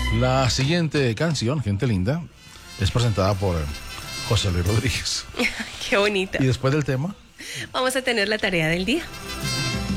La siguiente canción, gente linda, es presentada por José Luis Rodríguez. Qué bonita. Y después del tema, Vamos a tener la tarea del día.